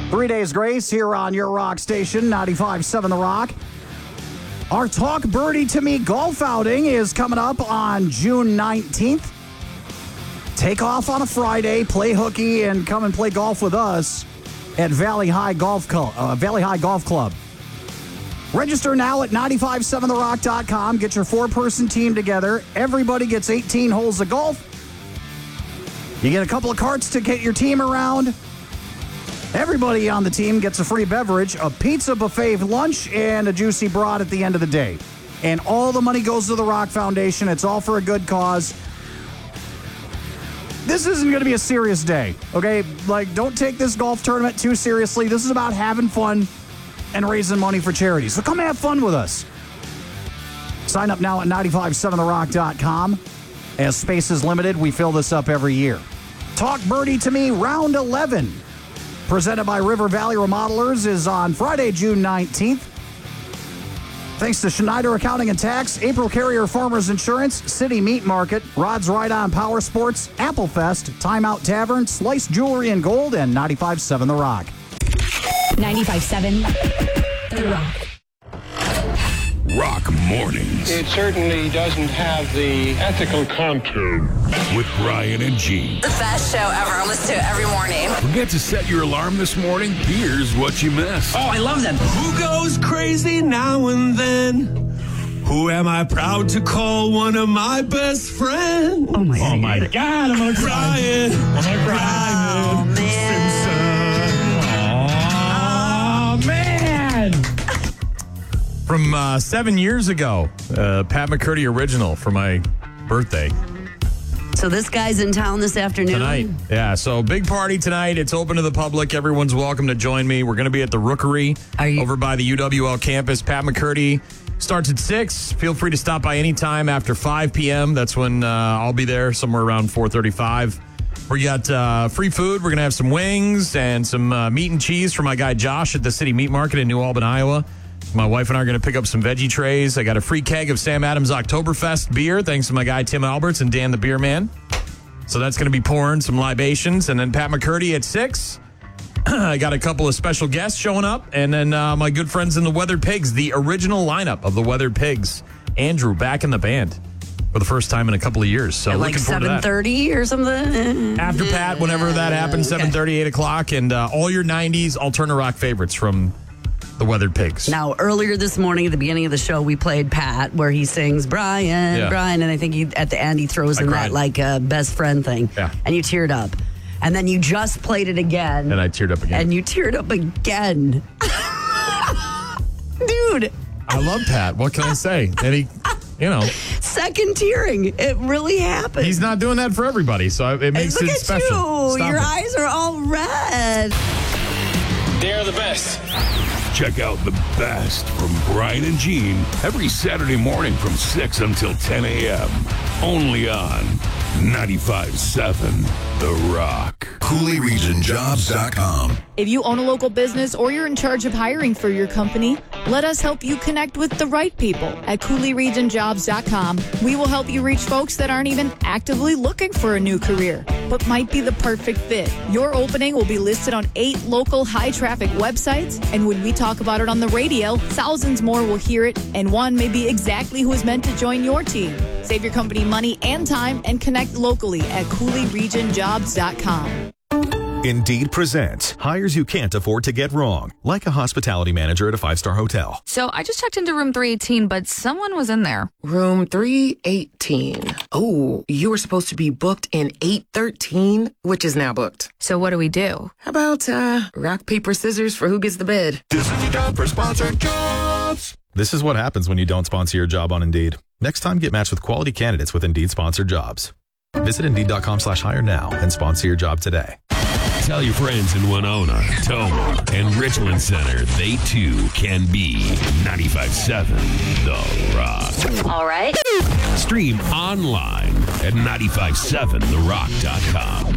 3 Days Grace here on your rock station, 95.7 The Rock. Our Talk Birdie to Me golf outing is coming up on June 19th. Take off on a Friday, play hooky, and come and play golf with us at Valley High Golf Club. Register now at 957therock.com. Get your 4-person team together. Everybody gets 18 holes of golf. You get a couple of carts to get your team around. Everybody on the team gets a free beverage, a pizza buffet lunch, and a juicy broad at the end of the day. And all the money goes to the Rock Foundation. It's all for a good cause. This isn't going to be a serious day, okay? Like, don't take this golf tournament too seriously. This is about having fun and raising money for charity. So come have fun with us. Sign up now at 957therock.com. As space is limited, we fill this up every year. Talk Birdie to Me, round 11. Presented by River Valley Remodelers is on Friday, June 19th. Thanks to Schneider Accounting and Tax, April Carrier Farmers Insurance, City Meat Market, Rod's Ride On Power Sports, Apple Fest, Timeout Tavern, Slice Jewelry and Gold, and 95.7 The Rock. 95.7 The Rock. Rock Mornings. It certainly doesn't have the ethical contour. With Brian and Gene. The best show ever. I listen to it every morning. Forget to set your alarm this morning? Here's what you missed. Oh, I love them. Who goes crazy now and then? Who am I proud to call one of my best friends? Oh, my God. I'm going to cry. Brian Simpson. Oh, man. From 7 years ago, Pat McCurdy original for my birthday. So this guy's in town this afternoon? Tonight. Yeah, so big party tonight. It's open to the public. Everyone's welcome to join me. We're going to be at the Rookery over by the UWL campus. Pat McCurdy starts at 6. Feel free to stop by anytime after 5 p.m. That's when I'll be there, somewhere around 4:35. We got free food. We're going to have some wings and some meat and cheese for my guy Josh at the City Meat Market in New Albany, Iowa. My wife and I are going to pick up some veggie trays. I got a free keg of Sam Adams Oktoberfest beer, thanks to my guy Tim Alberts and Dan the Beer Man. So that's going to be pouring some libations. And then Pat McCurdy at 6. I got a couple of special guests showing up. And then my good friends in the Weathered Pigs, the original lineup of the Weathered Pigs. Andrew back in the band for the first time in a couple of years. So like looking forward to that. 7:30 or something? After Pat, whenever that happens, 7:30, 8 o'clock. And all your 90s alternative rock favorites from the Weathered Pigs. Now, earlier this morning at the beginning of the show, we played Pat, where he sings Brian, Brian, and I think at the end he throws in that like best friend thing. Yeah. And you teared up. And then you just played it again. And I teared up again. And you teared up again. Dude. I love Pat. What can I say? And he, second tearing. It really happened. He's not doing that for everybody, so it makes it special. Look at you. Your eyes eyes are all red. They're the best. Check out the best from Brian and Gene every Saturday morning from 6 until 10 a.m. Only on 95.7 The Rock. CooleyRegionJobs.com. If you own a local business or you're in charge of hiring for your company, let us help you connect with the right people at CooleyRegionJobs.com. We will help you reach folks that aren't even actively looking for a new career, but might be the perfect fit. Your opening will be listed on 8 local high-traffic websites, and when we talk about it on the radio, thousands more will hear it, and one may be exactly who is meant to join your team. Save your company money and time and connect locally at CooleyRegionJobs.com. Indeed presents hires you can't afford to get wrong, like a hospitality manager at a 5-star hotel. So I just checked into room 318, but someone was in there. Room 318. Oh, you were supposed to be booked in 813, which is now booked. So what do we do? How about rock, paper, scissors for who gets the bid? This is your job for sponsored jobs. This is what happens when you don't sponsor your job on Indeed. Next time, get matched with quality candidates with Indeed sponsored jobs. Visit Indeed.com/hire now and sponsor your job today. Tell your friends in Winona, Toma, and Richland Center they too can be 95.7 The Rock. All right. Stream online at 957therock.com.